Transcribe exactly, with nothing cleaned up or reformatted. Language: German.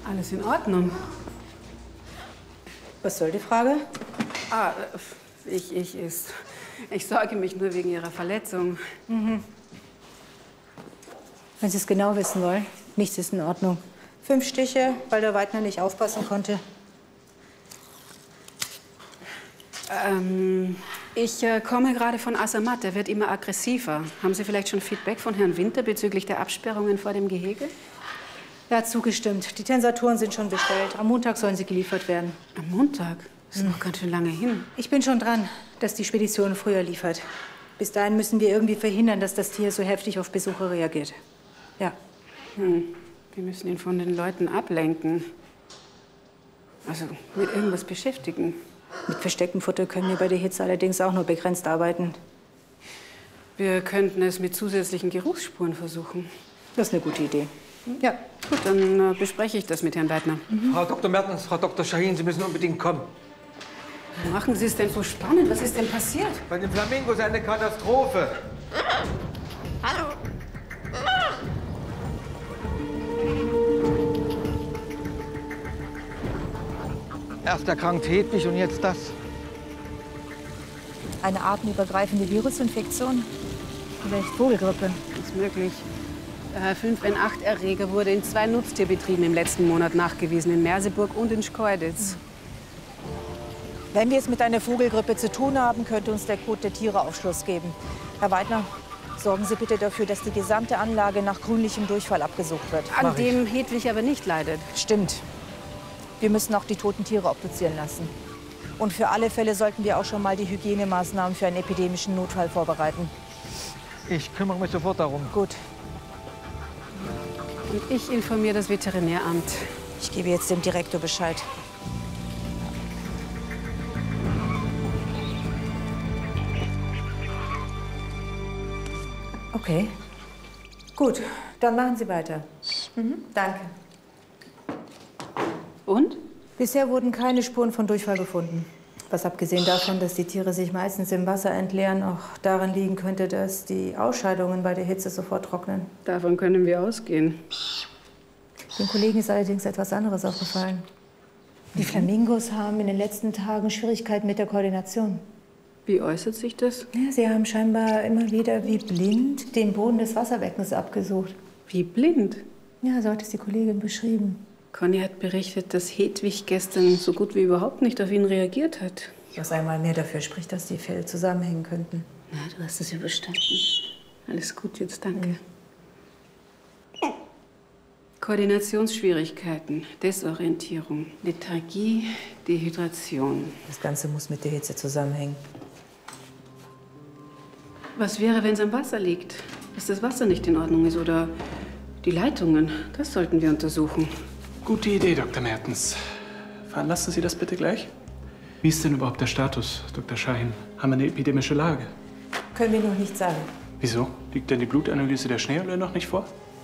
Alles in Ordnung. Was soll die Frage? Ah, ich, ich, ist. Ich sorge mich nur wegen Ihrer Verletzung. Mhm. Wenn Sie es genau wissen wollen, nichts ist in Ordnung. Fünf Stiche, weil der Weidner nicht aufpassen konnte. Ähm, ich äh, komme gerade von Asamat. Der wird immer aggressiver. Haben Sie vielleicht schon Feedback von Herrn Winter bezüglich der Absperrungen vor dem Gehege? Er hat zugestimmt. Die Tensatoren sind schon bestellt. Am Montag sollen sie geliefert werden. Am Montag? Das ist noch ganz schön lange hin. Ich bin schon dran, dass die Spedition früher liefert. Bis dahin müssen wir irgendwie verhindern, dass das Tier so heftig auf Besucher reagiert. Ja. Hm. Wir müssen ihn von den Leuten ablenken. Also mit irgendwas beschäftigen. Mit verstecktem Futter können wir bei der Hitze allerdings auch nur begrenzt arbeiten. Wir könnten es mit zusätzlichen Geruchsspuren versuchen. Das ist eine gute Idee. Ja. Gut, dann äh, bespreche ich das mit Herrn Weidner. Mhm. Frau Doktor Mertens, Frau Doktor Shahin, Sie müssen unbedingt kommen. Machen Sie es denn so spannend? Was ist denn passiert? Bei den Flamingos eine Katastrophe. Hallo. Erst erkrankt Hedwig und jetzt das. Eine artenübergreifende Virusinfektion? Vielleicht Vogelgrippe? Ist möglich. Der H fünf N acht Erreger wurde in zwei Nutztierbetrieben im letzten Monat nachgewiesen, in Merseburg und in Schkeuditz. Wenn wir es mit einer Vogelgrippe zu tun haben, könnte uns der Code der Tiere Aufschluss geben. Herr Weidner, sorgen Sie bitte dafür, dass die gesamte Anlage nach grünlichem Durchfall abgesucht wird. An dem Hedwig aber nicht leidet. Stimmt. Wir müssen auch die toten Tiere obduzieren lassen. Und für alle Fälle sollten wir auch schon mal die Hygienemaßnahmen für einen epidemischen Notfall vorbereiten. Ich kümmere mich sofort darum. Gut. Und ich informiere das Veterinäramt. Ich gebe jetzt dem Direktor Bescheid. Okay. Gut, dann machen Sie weiter. Mhm. Danke. Und? Bisher wurden keine Spuren von Durchfall gefunden. Was abgesehen davon, dass die Tiere sich meistens im Wasser entleeren, auch daran liegen könnte, dass die Ausscheidungen bei der Hitze sofort trocknen. Davon können wir ausgehen. Den Kollegen ist allerdings etwas anderes aufgefallen. Die Flamingos haben in den letzten Tagen Schwierigkeiten mit der Koordination. Wie äußert sich das? Ja, sie haben scheinbar immer wieder wie blind den Boden des Wasserbeckens abgesucht. Wie blind? Ja, so hat es die Kollegin beschrieben. Conny hat berichtet, dass Hedwig gestern so gut wie überhaupt nicht auf ihn reagiert hat. Was einmal mehr dafür spricht, dass die Fälle zusammenhängen könnten. Na, du hast es überstanden. Alles gut jetzt, danke. Mhm. Koordinationsschwierigkeiten, Desorientierung, Lethargie, Dehydration. Das Ganze muss mit der Hitze zusammenhängen. Was wäre, wenn es am Wasser liegt? Dass das Wasser nicht in Ordnung ist oder die Leitungen? Das sollten wir untersuchen. Gute Idee, Doktor Mertens. Veranlassen Sie das bitte gleich. Wie ist denn überhaupt der Status, Doktor Shahin? Haben wir eine epidemische Lage? Können wir noch nicht sagen. Wieso? Liegt denn die Blutanalyse der Schneeöle noch nicht vor?